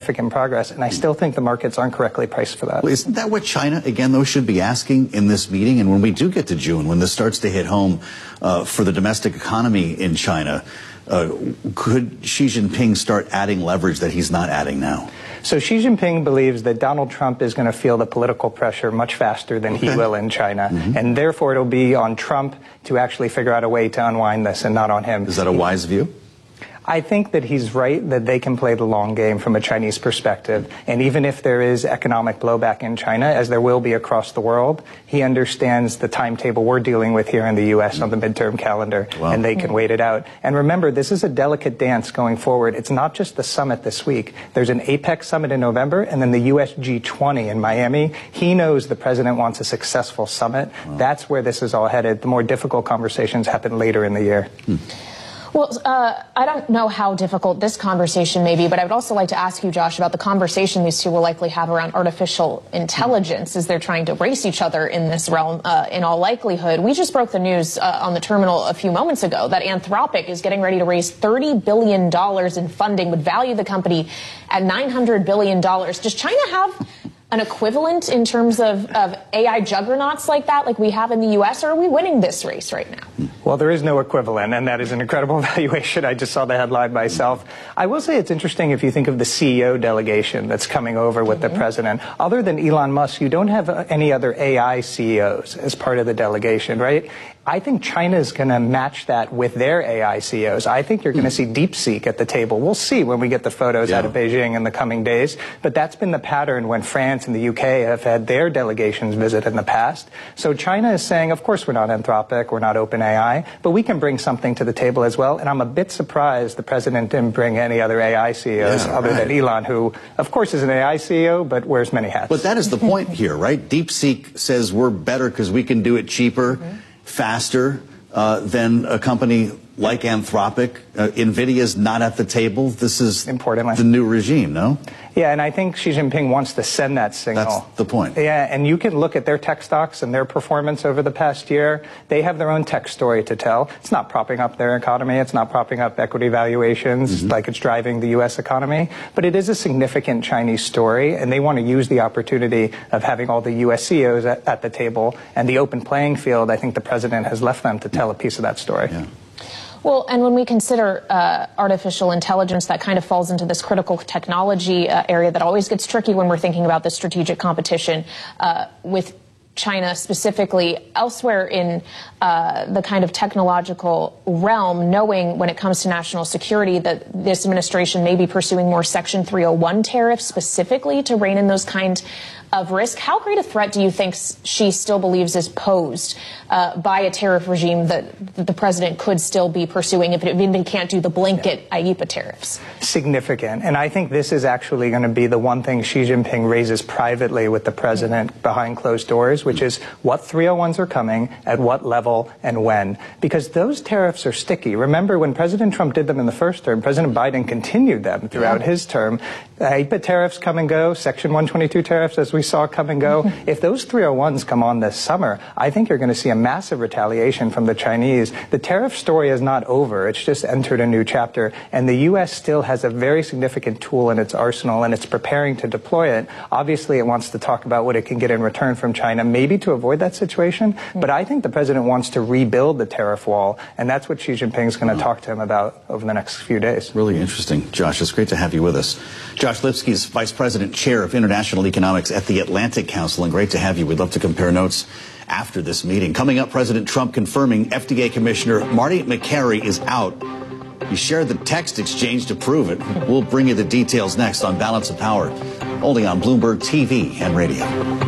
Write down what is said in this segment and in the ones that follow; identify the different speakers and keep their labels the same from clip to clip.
Speaker 1: significant progress, and I still think the markets aren't correctly priced for that.
Speaker 2: Well, isn't that what China, again, though, should be asking in this meeting? And when we do get to June, when this starts to hit home for the domestic economy in China, could Xi Jinping start adding leverage that he's not adding now?
Speaker 1: So Xi Jinping believes that Donald Trump is going to feel the political pressure much faster than he will in China. And therefore, it'll be on Trump to actually figure out a way to unwind this and not on him.
Speaker 2: Is that a wise view?
Speaker 1: I think that he's right, that they can play the long game from a Chinese perspective. And even if there is economic blowback in China, as there will be across the world, he understands the timetable we're dealing with here in the U.S. on the midterm calendar, and they can wait it out. And remember, this is a delicate dance going forward. It's not just the summit this week. There's an APEC summit in November, and then the U.S. G20 in Miami. He knows the president wants a successful summit. That's where this is all headed. The more difficult conversations happen later in the year.
Speaker 3: Well, I don't know how difficult this conversation may be, but I would also like to ask you, Josh, about the conversation these two will likely have around artificial intelligence as they're trying to race each other in this realm, in all likelihood. We just broke the news on the terminal a few moments ago that Anthropic is getting ready to raise $30 billion in funding, would value the company at $900 billion. Does China have an equivalent in terms of AI juggernauts like that, like we have in the U.S., or are we winning this race right now?
Speaker 1: Well, there is no equivalent, and that is an incredible valuation. I just saw the headline myself. I will say it's interesting if you think of the CEO delegation that's coming over with the president. Other than Elon Musk, you don't have any other AI CEOs as part of the delegation, right? I think China is going to match that with their AI CEOs. I think you're going to see DeepSeek at the table. We'll see when we get the photos out of Beijing in the coming days. But that's been the pattern when France and the UK have had their delegations visit in the past. So China is saying, of course, we're not Anthropic, we're not OpenAI, but we can bring something to the table as well. And I'm a bit surprised the president didn't bring any other AI CEOs other than Elon, who, of course, is an AI CEO, but wears many hats.
Speaker 2: But that is the point here, right? DeepSeek says we're better because we can do it cheaper, faster than a company like Anthropic. NVIDIA's not at the table. This is the new regime, no?
Speaker 1: Yeah, and I think Xi Jinping wants to send that signal.
Speaker 2: That's the point.
Speaker 1: Yeah, and you can look at their tech stocks and their performance over the past year. They have their own tech story to tell. It's not propping up their economy. It's not propping up equity valuations like it's driving the U.S. economy. But it is a significant Chinese story, and they want to use the opportunity of having all the U.S. CEOs at the table and the open playing field. I think the president has left them to tell a piece of that story.
Speaker 2: Yeah.
Speaker 3: Well, and when we consider artificial intelligence, that kind of falls into this critical technology area that always gets tricky when we're thinking about the strategic competition with China specifically. Elsewhere in the kind of technological realm, knowing when it comes to national security that this administration may be pursuing more Section 301 tariffs specifically to rein in those kind of risk. How great a threat do you think she still believes is posed by a tariff regime that the president could still be pursuing if they can't do the blanket IEEPA tariffs?
Speaker 1: Significant. And I think this is actually going to be the one thing Xi Jinping raises privately with the president behind closed doors, which is what 301s are coming, at what level, and when. Because those tariffs are sticky. Remember, when President Trump did them in the first term, President Biden continued them throughout his term. IEEPA tariffs come and go, Section 122 tariffs, as we saw, come and go. If those 301s come on this summer, I think you're going to see a massive retaliation from the Chinese. The tariff story is not over. It's just entered a new chapter. And the U.S. still has a very significant tool in its arsenal, and it's preparing to deploy it. Obviously, it wants to talk about what it can get in return from China, maybe to avoid that situation. But I think the president wants to rebuild the tariff wall, and that's what Xi Jinping is going to talk to him about over the next few days.
Speaker 2: Really interesting. Josh, it's great to have you with us. Josh Lipsky is Vice President, Chair of International Economics at the Atlantic Council, and great to have you. We'd love to compare notes after this meeting. Coming up, President Trump confirming FDA Commissioner Marty Makary is out. He shared the text exchange to prove it. We'll bring you the details next on Balance of Power, only on Bloomberg TV and radio.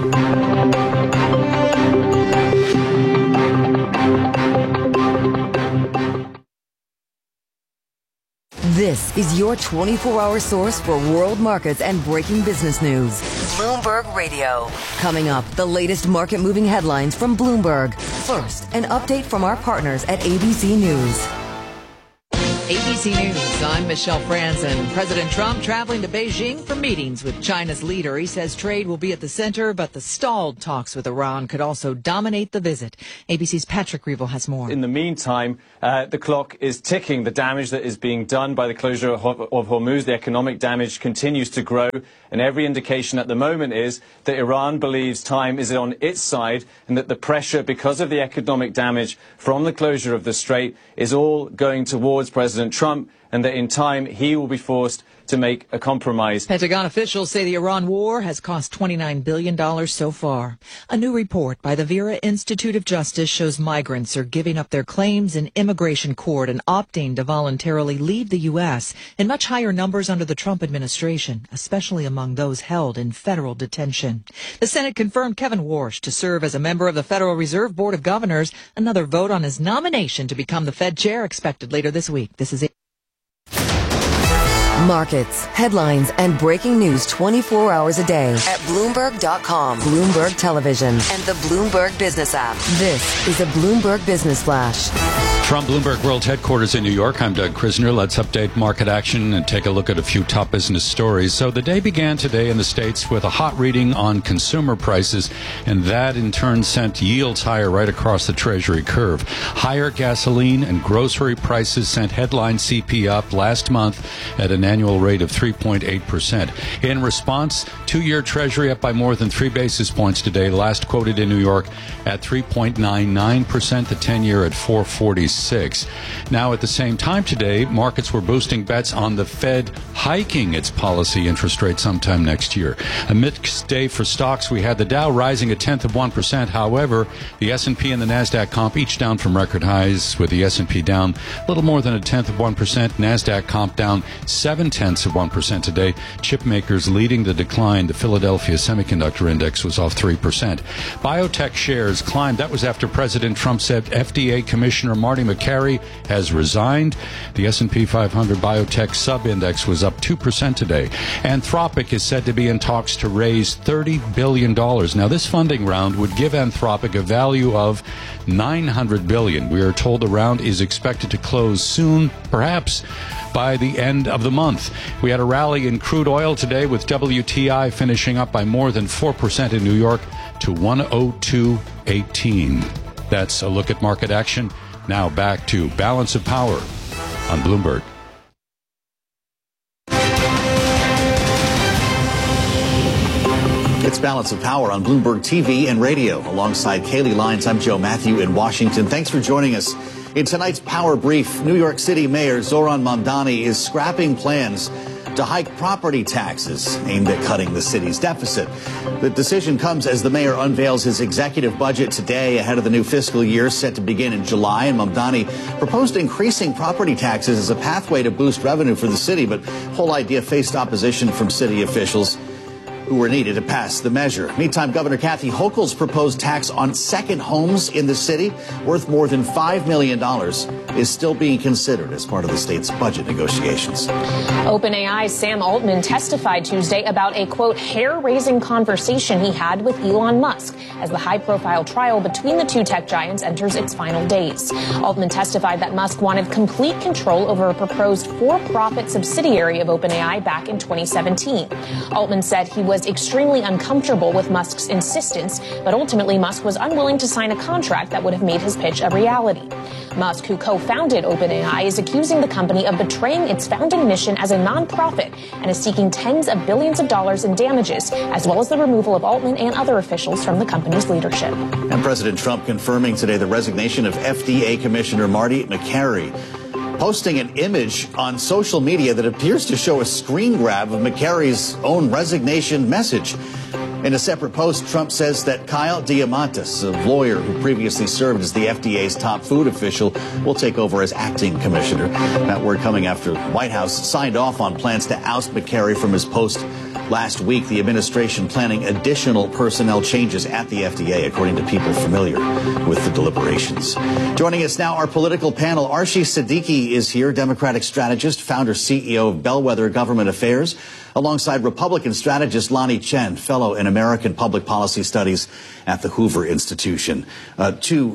Speaker 4: This is your 24-hour source for world markets and breaking business news. Bloomberg Radio. Coming up, the latest market-moving headlines from Bloomberg. First, an update from our partners at ABC News.
Speaker 5: ABC News, I'm Michelle Franzen. President Trump traveling to Beijing for meetings with China's leader. He says trade will be at the center, but the stalled talks with Iran could also dominate the visit. ABC's Patrick Reevell has more.
Speaker 6: In the meantime, the clock is ticking. The damage that is being done by the closure of Hormuz, the economic damage continues to grow, and every indication at the moment is that Iran believes time is on its side and that the pressure, because of the economic damage from the closure of the strait, is all going towards President Trump, and that in time he will be forced to make a compromise.
Speaker 5: Pentagon officials say the Iran war has cost $29 billion so far. A new report by the Vera Institute of Justice shows migrants are giving up their claims in immigration court and opting to voluntarily leave the U.S. in much higher numbers under the Trump administration, especially among those held in federal detention. The Senate confirmed Kevin Warsh to serve as a member of the Federal Reserve Board of Governors. Another vote on his nomination to become the Fed chair expected later this week. This is it.
Speaker 4: Markets, headlines, and breaking news 24 hours a day at Bloomberg.com, Bloomberg Television, and the Bloomberg Business app. This is a Bloomberg Business Flash.
Speaker 7: From Bloomberg World Headquarters in New York, I'm Doug Krisner. Let's update market action and take a look at a few top business stories. So the day began today in the States with a hot reading on consumer prices, and that in turn sent yields higher right across the Treasury curve. Higher gasoline and grocery prices sent headline CP up last month at an annual rate of 3.8%. In response, two-year Treasury up by more than 3 basis points today, last quoted in New York at 3.99%, the 10-year at 4.46. Now, at the same time today, markets were boosting bets on the Fed hiking its policy interest rate sometime next year. A mixed day for stocks. We had the Dow rising 0.1%. However, the S&P and the NASDAQ comp each down from record highs, with the S&P down a little more than 0.1%. NASDAQ comp down 0.7% today. Chip makers leading the decline. The Philadelphia Semiconductor Index was off 3%. Biotech shares climbed. That was after President Trump said FDA Commissioner Marty McCary has resigned. The S&P 500 Biotech Sub-Index was up 2% today. Anthropic is said to be in talks to raise $30 billion. Now, this funding round would give Anthropic a value of $900 billion. We are told the round is expected to close soon, perhaps by the end of the month. We had a rally in crude oil today, with WTI finishing up by more than 4% in New York to 102.18. That's a look at market action. Now back to Balance of Power on Bloomberg.
Speaker 2: It's Balance of Power on Bloomberg TV and radio. Alongside Kaylee Lyons, I'm Joe Matthew in Washington. Thanks for joining us. In tonight's Power Brief, New York City Mayor Zoran Mamdani is scrapping plans to hike property taxes aimed at cutting the city's deficit. The decision comes as the mayor unveils his executive budget today ahead of the new fiscal year set to begin in July. And Mamdani proposed increasing property taxes as a pathway to boost revenue for the city, but the whole idea faced opposition from city officials who were needed to pass the measure. Meantime, Governor Kathy Hochul's proposed tax on second homes in the city, worth more than $5 million, is still being considered as part of the state's budget negotiations.
Speaker 3: OpenAI's Sam Altman testified Tuesday about a, quote, hair-raising conversation he had with Elon Musk as the high-profile trial between the two tech giants enters its final days. Altman testified that Musk wanted complete control over a proposed for-profit subsidiary of OpenAI back in 2017. Altman said he was extremely uncomfortable with Musk's insistence, but ultimately Musk was unwilling to sign a contract that would have made his pitch a reality. Musk, who co-founded OpenAI, is accusing the company of betraying its founding mission as a nonprofit and is seeking tens of billions of dollars in damages, as well as the removal of Altman and other officials from the company's leadership.
Speaker 2: And President Trump confirming today the resignation of FDA Commissioner Marty McCary, posting an image on social media that appears to show a screen grab of McCary's own resignation message. In a separate post, Trump says that Kyle Diamandis, a lawyer who previously served as the FDA's top food official, will take over as acting commissioner. That word coming after the White House signed off on plans to oust McCary from his post last week. The administration planning additional personnel changes at the FDA, according to people familiar with the deliberations. Joining us now, our political panel. Arshi Siddiqui is here, Democratic strategist, founder, CEO of Bellwether Government Affairs, alongside Republican strategist Lanhee Chen, fellow in American Public Policy Studies at the Hoover Institution. Two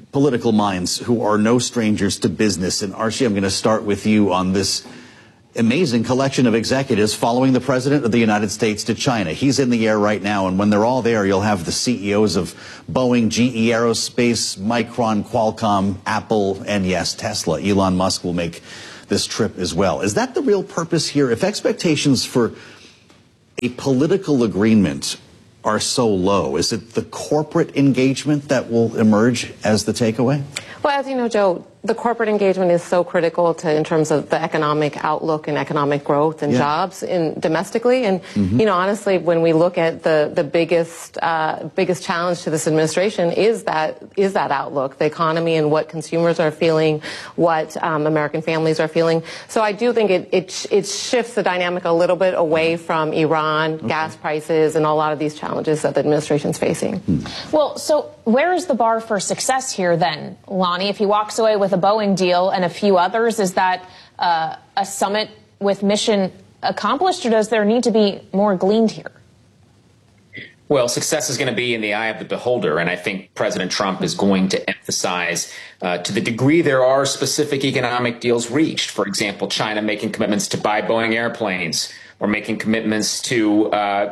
Speaker 2: political minds who are no strangers to business. And Archie, I'm going to start with you on this amazing collection of executives following the president of the United States to China. He's in the air right now, and when they're all there, you'll have the CEOs of Boeing, GE Aerospace, Micron, Qualcomm, Apple, and yes, Tesla. Elon Musk will make this trip as well. Is that the real purpose here? If expectations for a political agreement are so low, is it the corporate engagement that will emerge as the takeaway?
Speaker 8: Well, as you know, Joe, the corporate engagement is so critical in terms of the economic outlook and economic growth and jobs domestically. And, you know, honestly, when we look at the biggest challenge to this administration is that outlook, the economy and what consumers are feeling, what American families are feeling. So I do think it shifts the dynamic a little bit away from Iran, gas prices, and a lot of these challenges that the administration's facing.
Speaker 3: Well, so where is the bar for success here then, Lonnie? If he walks away with a Boeing deal and a few others, is that a summit with mission accomplished, or does there need to be more gleaned here?
Speaker 9: Well, success is going to be in the eye of the beholder, and I think President Trump is going to emphasize to the degree there are specific economic deals reached. For example, China making commitments to buy Boeing airplanes, or making commitments to,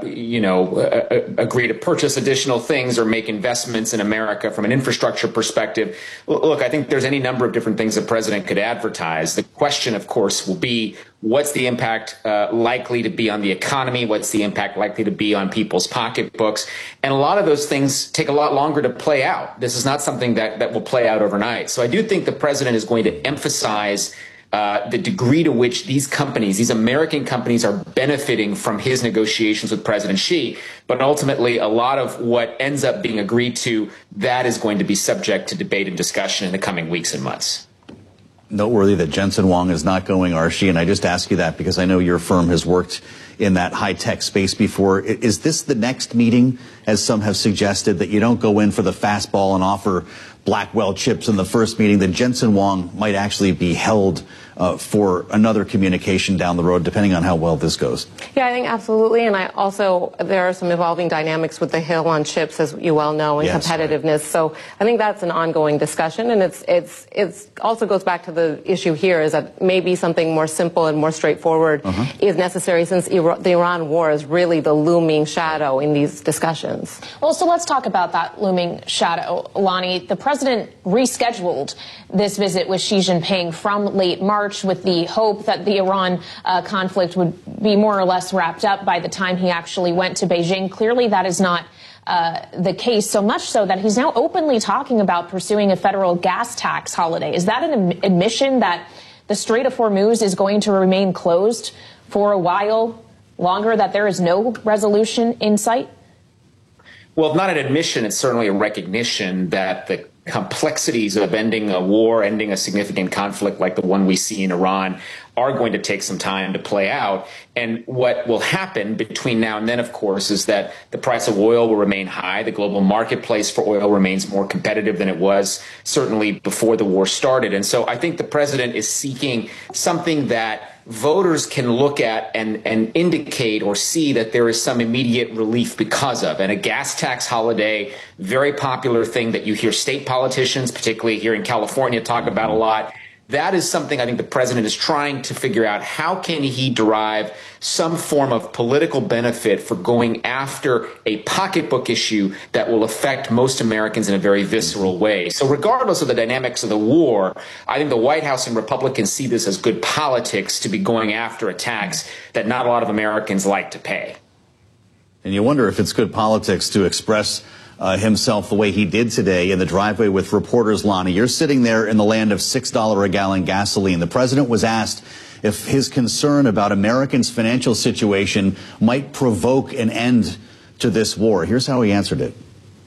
Speaker 9: agree to purchase additional things or make investments in America from an infrastructure perspective. Look, I think there's any number of different things the president could advertise. The question, of course, will be what's the impact likely to be on the economy? What's the impact likely to be on people's pocketbooks? And a lot of those things take a lot longer to play out. This is not something that will play out overnight. So I do think the president is going to emphasize the degree to which these companies, these American companies, are benefiting from his negotiations with President Xi. But ultimately, a lot of what ends up being agreed to, that is going to be subject to debate and discussion in the coming weeks and months.
Speaker 2: Noteworthy that Jensen Huang is not going, Archie, and I just ask you that because I know your firm has worked in that high-tech space before. Is this the next meeting, as some have suggested, that you don't go in for the fastball and offer Blackwell chips in the first meeting, that Jensen Huang might actually be held for another communication down the road, depending on how well this goes?
Speaker 8: Yeah, I think absolutely. And there are some evolving dynamics with the Hill on chips, as you well know, and competitiveness. Right. So I think that's an ongoing discussion. And it's also goes back to the issue here is that maybe something more simple and more straightforward is necessary, since the Iran war is really the looming shadow in these discussions.
Speaker 3: Well, so let's talk about that looming shadow, Lonnie. The president rescheduled this visit with Xi Jinping from late March, with the hope that the Iran conflict would be more or less wrapped up by the time he actually went to Beijing. Clearly, that is not the case, so much so that he's now openly talking about pursuing a federal gas tax holiday. Is that an admission that the Strait of Hormuz is going to remain closed for a while longer, that there is no resolution in sight?
Speaker 9: Well, not an admission, it's certainly a recognition that the complexities of ending a war, ending a significant conflict like the one we see in Iran, are going to take some time to play out. And what will happen between now and then, of course, is that the price of oil will remain high. The global marketplace for oil remains more competitive than it was certainly before the war started. And so I think the president is seeking something that voters can look at and indicate or see that there is some immediate relief because of. And a gas tax holiday, very popular thing that you hear state politicians, particularly here in California, talk about a lot. That is something I think the president is trying to figure out. How can he derive some form of political benefit for going after a pocketbook issue that will affect most Americans in a very visceral way? So regardless of the dynamics of the war, I think the White House and Republicans see this as good politics to be going after a tax that not a lot of Americans like to pay.
Speaker 2: And you wonder if it's good politics to express himself the way he did today in the driveway with reporters. Lonnie, you're sitting there in the land of $6 a gallon gasoline. The president was asked if his concern about Americans' financial situation might provoke an end to this war. Here's how he answered it.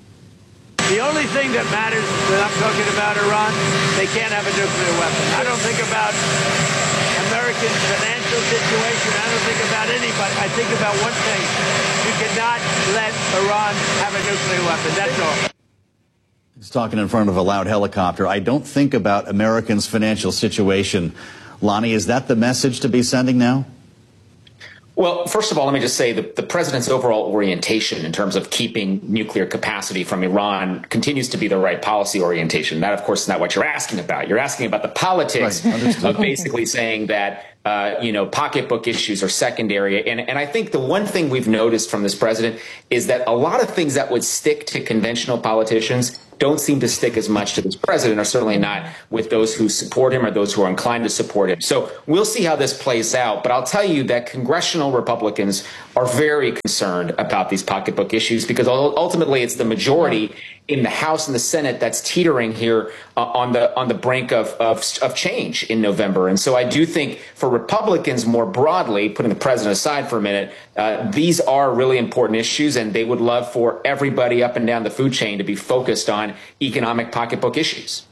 Speaker 10: The only thing that matters when I'm talking about Iran, they can't have a nuclear weapon. I don't think about American financial situation. I don't think about anybody. I think about one thing. You cannot let Iran have a nuclear weapon. That's all.
Speaker 2: He's talking in front of a loud helicopter. I don't think about Americans' financial situation. Lonnie, is that the message to be sending now?
Speaker 9: Well, first of all, let me just say that the president's overall orientation in terms of keeping nuclear capacity from Iran continues to be the right policy orientation. That, of course, is not what you're asking about. You're asking about the politics of basically saying that pocketbook issues are secondary. And I think the one thing we've noticed from this president is that a lot of things that would stick to conventional politicians don't seem to stick as much to this president, or certainly not with those who support him or those who are inclined to support him. So we'll see how this plays out. But I'll tell you that congressional Republicans are very concerned about these pocketbook issues, because ultimately it's the majority in the House and the Senate that's teetering here on the brink of change in November. And so I do think for Republicans more broadly, putting the president aside for a minute, these are really important issues, and they would love for everybody up and down the food chain to be focused on economic pocketbook issues.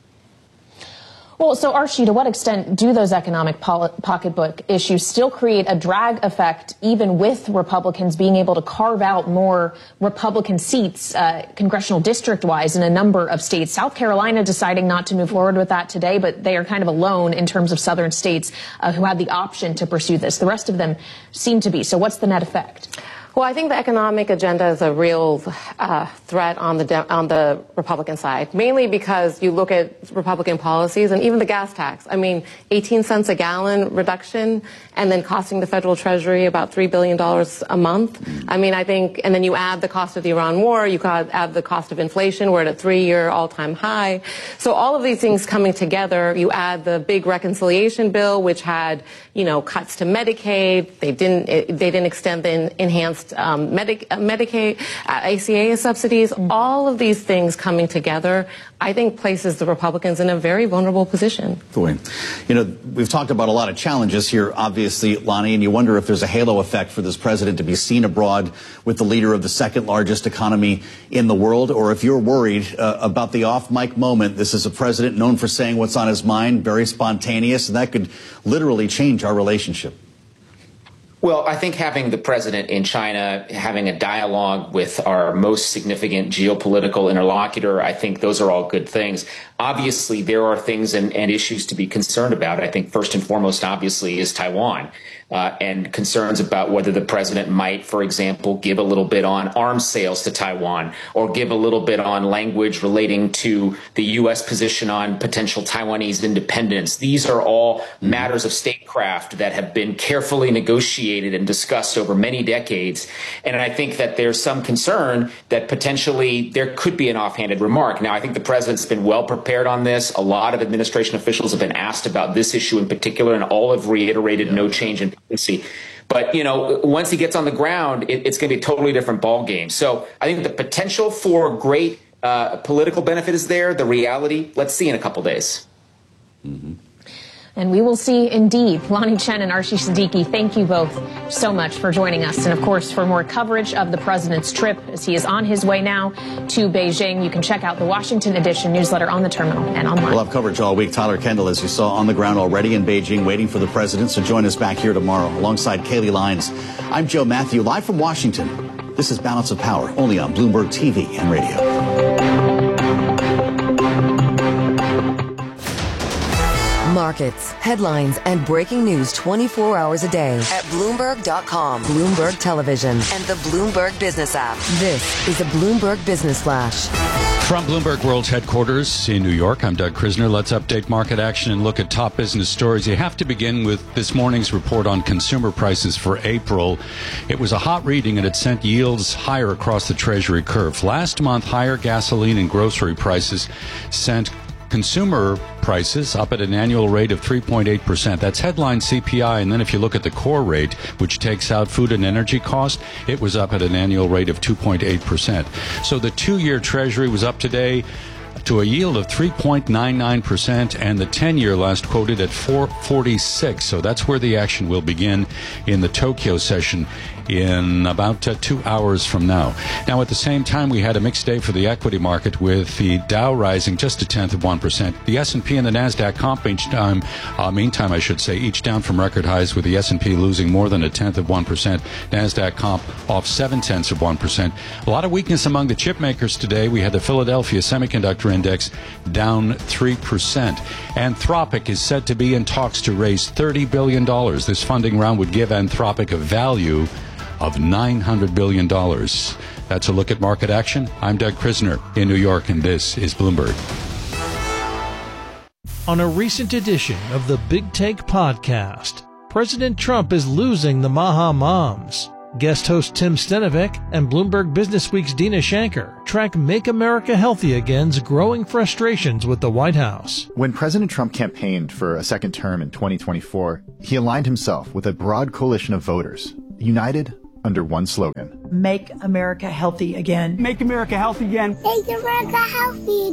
Speaker 3: Well, so Archie, to what extent do those economic pocketbook issues still create a drag effect, even with Republicans being able to carve out more Republican seats, congressional district-wise, in a number of states? South Carolina deciding not to move forward with that today, but they are kind of alone in terms of southern states who had the option to pursue this. The rest of them seem to be. So what's the net effect?
Speaker 8: Well, I think the economic agenda is a real threat on the Republican side, mainly because you look at Republican policies and even the gas tax. I mean, 18 cents a gallon reduction and then costing the federal treasury about $3 billion a month. I mean, I think, and then you add the cost of the Iran war, you add the cost of inflation. We're at a 3-year all-time high. So all of these things coming together, you add the big reconciliation bill, which had, cuts to Medicaid. They didn't extend the enhanced Medicaid, ACA subsidies, all of these things coming together, I think places the Republicans in a very vulnerable position.
Speaker 2: Boy, we've talked about a lot of challenges here, obviously, Lonnie, and you wonder if there's a halo effect for this president to be seen abroad with the leader of the second largest economy in the world, or if you're worried about the off-mic moment. This is a president known for saying what's on his mind, very spontaneous, and that could literally change our relationship.
Speaker 9: Well, I think having the president in China, having a dialogue with our most significant geopolitical interlocutor, I think those are all good things. Obviously, there are things and issues to be concerned about. I think first and foremost, obviously, is Taiwan. And concerns about whether the president might, for example, give a little bit on arms sales to Taiwan, or give a little bit on language relating to the U.S. position on potential Taiwanese independence. These are all matters of statecraft that have been carefully negotiated and discussed over many decades. And I think that there's some concern that potentially there could be an offhanded remark. Now, I think the president's been well prepared on this. A lot of administration officials have been asked about this issue in particular, and all have reiterated no change in policy. But, once he gets on the ground, it's going to be a totally different ballgame. So I think the potential for great political benefit is there. The reality, let's see in a couple days.
Speaker 2: Mm-hmm.
Speaker 3: And we will see indeed. Lonnie Chen and Archie Siddiqui, thank you both so much for joining us. And of course, for more coverage of the president's trip as he is on his way now to Beijing, you can check out the Washington edition newsletter on the terminal and online.
Speaker 2: We'll have coverage all week. Tyler Kendall, as you saw, on the ground already in Beijing, waiting for the president. So join us back here tomorrow alongside Kaylee Lyons. I'm Joe Matthew, live from Washington. This is Balance of Power, only on Bloomberg TV and radio.
Speaker 4: Markets, headlines, and breaking news 24 hours a day at Bloomberg.com, Bloomberg Television, and the Bloomberg Business app. This is a Bloomberg Business Flash.
Speaker 7: From Bloomberg World Headquarters in New York, I'm Doug Krisner. Let's update market action and look at top business stories. You have to begin with this morning's report on consumer prices for April. It was a hot reading, and it sent yields higher across the Treasury curve. Last month, higher gasoline and grocery prices sent consumer prices up at an annual rate of 3.8%. That's headline CPI. And then if you look at the core rate, which takes out food and energy cost, it was up at an annual rate of 2.8%. So the 2-year Treasury was up today to a yield of 3.99%, and the 10-year last quoted at 4.46. So that's where the action will begin in the Tokyo session in about 2 hours from now. Now, at the same time, we had a mixed day for the equity market, with the Dow rising just 0.1%. The S&P and the NASDAQ comp meantime, I should say, each down from record highs, with the S&P losing more than 0.1%. NASDAQ comp off 0.7%. A lot of weakness among the chip makers today. We had the Philadelphia Semiconductor Index down 3%. Anthropic is said to be in talks to raise $30 billion. This funding round would give Anthropic a value of $900 billion. That's a look at market action. I'm Doug Krisner in New York, and this is Bloomberg.
Speaker 11: On a recent edition of the Big Take podcast, President Trump is losing the Maha Moms. Guest host Tim Stenovec and Bloomberg Businessweek's Dina Shanker track Make America Healthy Again's growing frustrations with the White House.
Speaker 12: When President Trump campaigned for a second term in 2024, he aligned himself with a broad coalition of voters, united under one slogan:
Speaker 13: Make America Healthy Again.
Speaker 14: Make America Healthy Again.
Speaker 15: Make America Healthy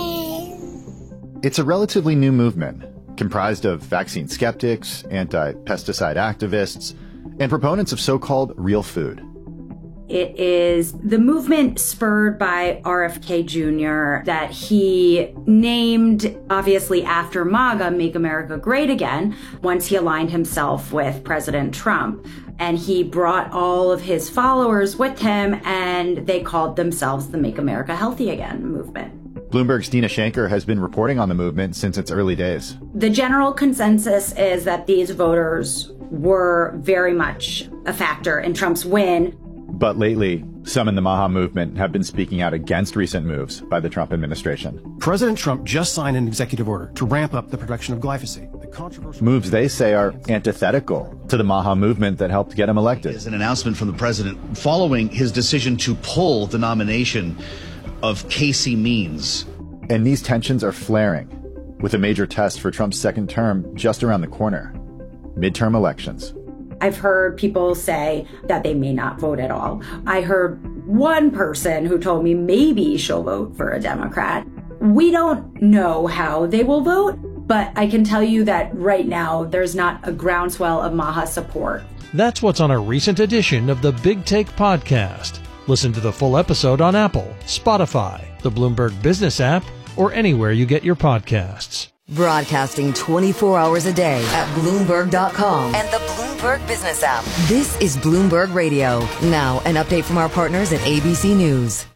Speaker 15: Again.
Speaker 12: It's a relatively new movement, comprised of vaccine skeptics, anti-pesticide activists, and proponents of so-called real food.
Speaker 16: It is the movement spurred by RFK Jr. that he named, obviously after MAGA, Make America Great Again, once he aligned himself with President Trump. And he brought all of his followers with him, and they called themselves the Make America Healthy Again movement.
Speaker 12: Bloomberg's Dina Shanker has been reporting on the movement since its early days.
Speaker 16: The general consensus is that these voters were very much a factor in Trump's win.
Speaker 12: But lately, some in the Maha movement have been speaking out against recent moves by the Trump administration.
Speaker 17: President Trump just signed an executive order to ramp up the production of glyphosate. The controversial
Speaker 12: moves they say are antithetical to the Maha movement that helped get him elected.
Speaker 2: It is an announcement from the president following his decision to pull the nomination of Casey Means.
Speaker 12: And these tensions are flaring, with a major test for Trump's second term just around the corner: midterm elections.
Speaker 16: I've heard people say that they may not vote at all. I heard one person who told me maybe she'll vote for a Democrat. We don't know how they will vote, but I can tell you that right now there's not a groundswell of Maha support.
Speaker 11: That's what's on a recent edition of the Big Take podcast. Listen to the full episode on Apple, Spotify, the Bloomberg Business app, or anywhere you get your podcasts.
Speaker 4: Broadcasting 24 hours a day at Bloomberg.com and the Bloomberg Business app. This is Bloomberg Radio. Now, an update from our partners at ABC News.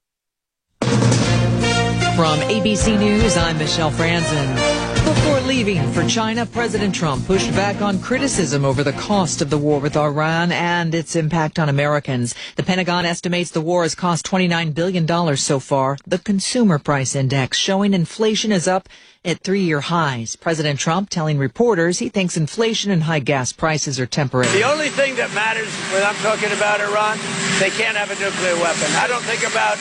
Speaker 5: From ABC News, I'm Michelle Franzen. Before leaving for China, President Trump pushed back on criticism over the cost of the war with Iran and its impact on Americans. The Pentagon estimates the war has cost $29 billion so far. The Consumer Price Index showing inflation is up at 3-year highs. President Trump telling reporters he thinks inflation and high gas prices are temporary.
Speaker 10: The only thing that matters when I'm talking about Iran, they can't have a nuclear weapon. I don't think about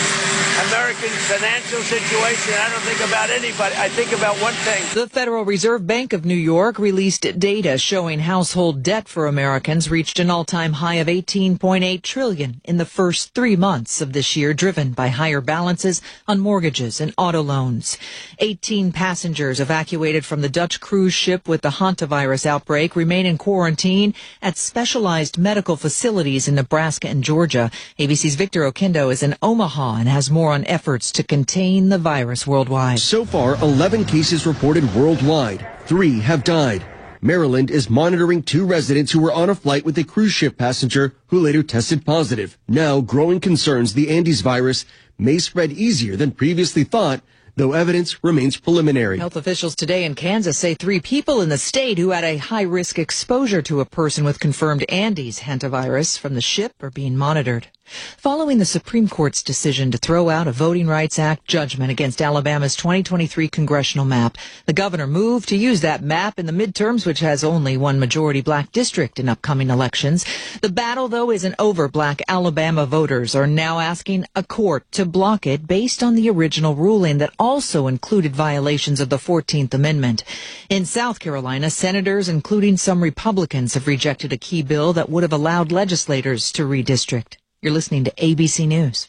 Speaker 10: American financial situation. I don't think about anybody. I think about one thing.
Speaker 5: The Federal Reserve Bank of New York released data showing household debt for Americans reached an all-time high of $18.8 trillion in the first 3 months of this year, driven by higher balances on mortgages and auto loans. 18 passengers evacuated from the Dutch cruise ship with the hantavirus outbreak remain in quarantine at specialized medical facilities in Nebraska and Georgia. ABC's Victor Oquendo is in Omaha and has more on efforts to contain the virus worldwide.
Speaker 18: So far, 11 cases reported worldwide. 3 have died. Maryland is monitoring 2 residents who were on a flight with a cruise ship passenger who later tested positive. Now, growing concerns the Andes virus may spread easier than previously thought, though evidence remains preliminary.
Speaker 5: Health officials today in Kansas say 3 people in the state who had a high-risk exposure to a person with confirmed Andes hantavirus from the ship are being monitored. Following the Supreme Court's decision to throw out a Voting Rights Act judgment against Alabama's 2023 congressional map, the governor moved to use that map in the midterms, which has only one majority black district in upcoming elections. The battle, though, isn't over. Black Alabama voters are now asking a court to block it based on the original ruling that also included violations of the 14th Amendment. In South Carolina, senators, including some Republicans, have rejected a key bill that would have allowed legislators to redistrict. You're listening to ABC News.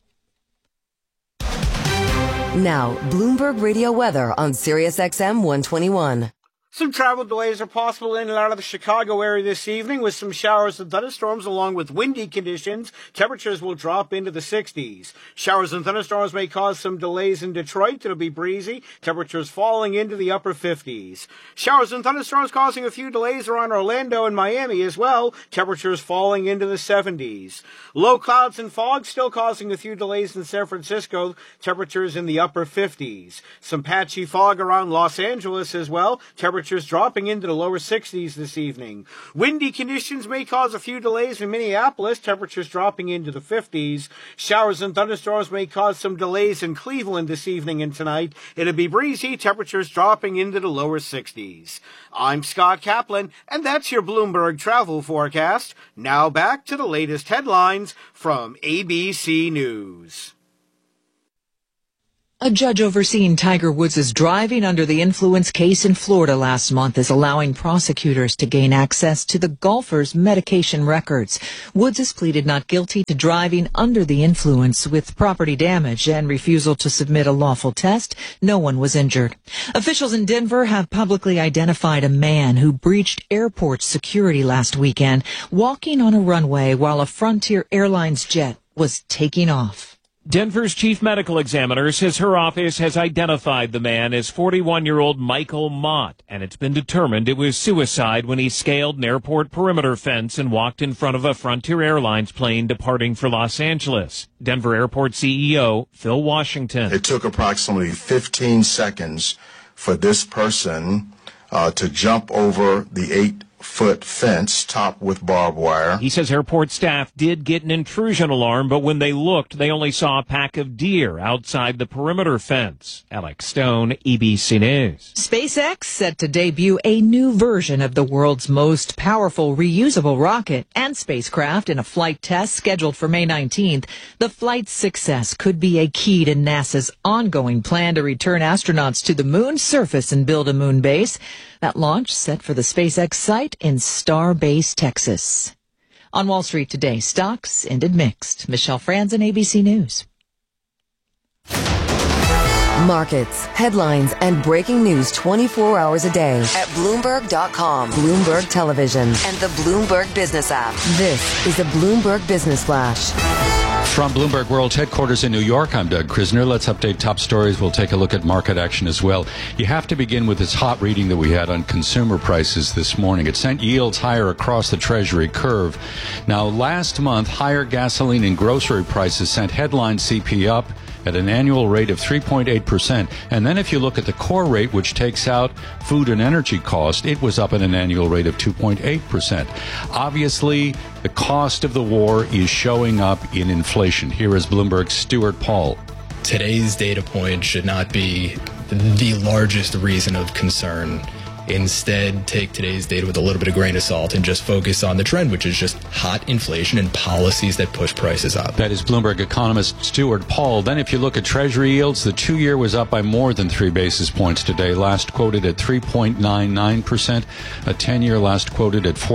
Speaker 4: Now, Bloomberg Radio weather on Sirius XM 121.
Speaker 14: Some travel delays are possible in and out of the Chicago area this evening with some showers and thunderstorms along with windy conditions. Temperatures will drop into the 60s. Showers and thunderstorms may cause some delays in Detroit. It'll be breezy. Temperatures falling into the upper 50s. Showers and thunderstorms causing a few delays around Orlando and Miami as well. Temperatures falling into the 70s. Low clouds and fog still causing a few delays in San Francisco. Temperatures in the upper 50s. Some patchy fog around Los Angeles as well. Temperatures dropping into the lower 60s this evening. Windy conditions may cause a few delays in Minneapolis. Temperatures dropping into the 50s. Showers and thunderstorms may cause some delays in Cleveland this evening and tonight. It'll be breezy. Temperatures dropping into the lower 60s. I'm Scott Kaplan, and that's your Bloomberg travel forecast. Now back to the latest headlines from ABC News.
Speaker 5: A judge overseeing Tiger Woods' driving under the influence case in Florida last month is allowing prosecutors to gain access to the golfer's medication records. Woods has pleaded not guilty to driving under the influence with property damage and refusal to submit a lawful test. No one was injured. Officials in Denver have publicly identified a man who breached airport security last weekend, walking on a runway while a Frontier Airlines jet was taking off.
Speaker 19: Denver's chief medical examiner says her office has identified the man as 41-year-old Michael Mott, and it's been determined it was suicide when he scaled an airport perimeter fence and walked in front of a Frontier Airlines plane departing for Los Angeles. Denver Airport CEO Phil Washington.
Speaker 20: It took approximately 15 seconds for this person to jump over the 8-foot fence topped with barbed wire.
Speaker 19: He says airport staff did get an intrusion alarm, but when they looked, they only saw a pack of deer outside the perimeter fence. Alex Stone, ABC News.
Speaker 5: SpaceX set to debut a new version of the world's most powerful reusable rocket and spacecraft in a flight test scheduled for May 19th. The flight's success could be a key to NASA's ongoing plan to return astronauts to the moon's surface and build a moon base. That launch set for the SpaceX site in Starbase, Texas. On Wall Street today, stocks ended mixed. Michelle Franzen, ABC News.
Speaker 4: Markets, headlines, and breaking news 24 hours a day at Bloomberg.com, Bloomberg Television, and the Bloomberg Business app. This is a Bloomberg Business Flash.
Speaker 7: From Bloomberg World Headquarters in New York, I'm Doug Krisner. Let's update top stories. We'll take a look at market action as well. You have to begin with this hot reading that we had on consumer prices this morning. It sent yields higher across the Treasury curve. Now, last month, higher gasoline and grocery prices sent headline CP up at an annual rate of 3.8%. And then if you look at the core rate, which takes out food and energy cost, it was up at an annual rate of 2.8%. Obviously, the cost of the war is showing up in inflation. Here is Bloomberg's Stuart Paul.
Speaker 21: Today's data point should not be the largest reason of concern. Instead, take today's data with a little bit of grain of salt and just focus on the trend, which is just hot inflation and policies that push prices up.
Speaker 7: That is Bloomberg economist Stuart Paul. Then if you look at Treasury yields, the 2-year was up by more than 3 basis points today, last quoted at 3.99%. A 10-year last quoted at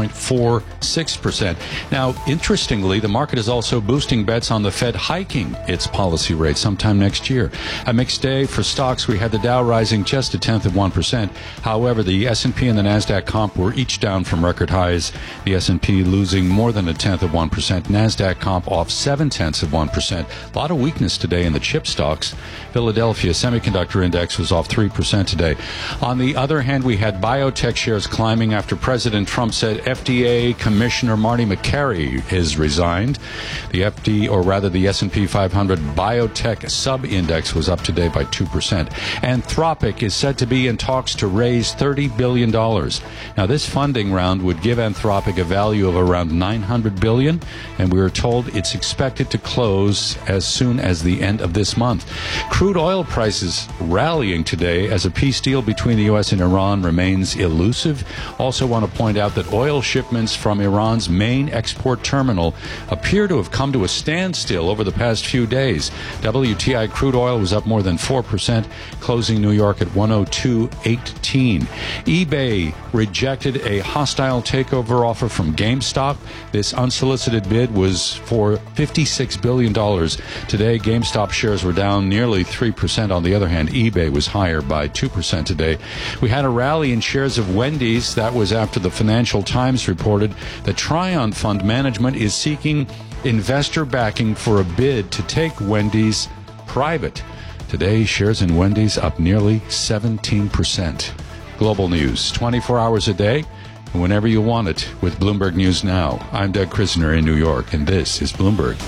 Speaker 7: 4.46%. Now, interestingly, the market is also boosting bets on the Fed hiking its policy rate sometime next year. A mixed day for stocks. We had the Dow rising just 0.1%. However, the S&P and the NASDAQ comp were each down from record highs. The S&P losing more than 0.1%. NASDAQ comp off 0.7%. A lot of weakness today in the chip stocks. Philadelphia Semiconductor Index was off 3% today. On the other hand, we had biotech shares climbing after President Trump said FDA Commissioner Marty Makary has resigned. The S&P 500 biotech sub-index was up today by 2%. Anthropic is said to be in talks to raise $30 billion. Now, this funding round would give Anthropic a value of around $900 billion, and we are told it's expected to close as soon as the end of this month. Crude oil prices rallying today as a peace deal between the U.S. and Iran remains elusive. Also want to point out that oil shipments from Iran's main export terminal appear to have come to a standstill over the past few days. WTI crude oil was up more than 4%, closing New York at 102.18. eBay rejected a hostile takeover offer from GameStop. This unsolicited bid was for $56 billion. Today, GameStop shares were down nearly 3%. On the other hand, eBay was higher by 2% today. We had a rally in shares of Wendy's. That was after the Financial Times reported that Trion Fund Management is seeking investor backing for a bid to take Wendy's private. Today, shares in Wendy's up nearly 17%. Global news, 24 hours a day, and whenever you want it, with Bloomberg News Now. I'm Doug Krisner in New York, and this is Bloomberg.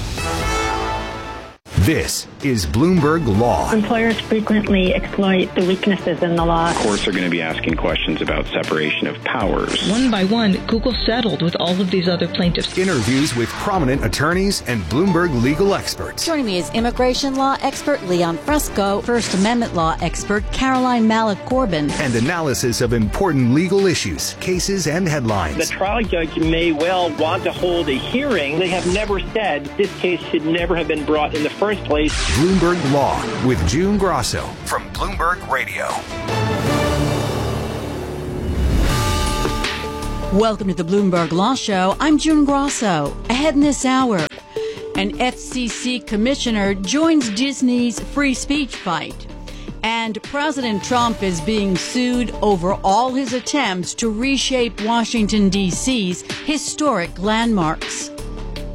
Speaker 1: This is Bloomberg Law.
Speaker 22: Employers frequently exploit the weaknesses in the law.
Speaker 23: Courts are going to be asking questions about separation of powers.
Speaker 24: One by one, Google settled with all of these other plaintiffs.
Speaker 1: Interviews with prominent attorneys and Bloomberg legal experts.
Speaker 25: Joining me is immigration law expert Leon Fresco, First Amendment law expert Caroline Malik-Corbin,
Speaker 1: and analysis of important legal issues, cases, and headlines.
Speaker 26: The trial judge may well want to hold a hearing. They have never said this case should never have been brought in the first place.
Speaker 1: Bloomberg Law with June Grosso from Bloomberg Radio.
Speaker 25: Welcome to the Bloomberg Law Show. I'm June Grosso. Ahead in this hour, an FCC commissioner joins Disney's free speech fight. And President Trump is being sued over all his attempts to reshape Washington, D.C.'s historic landmarks.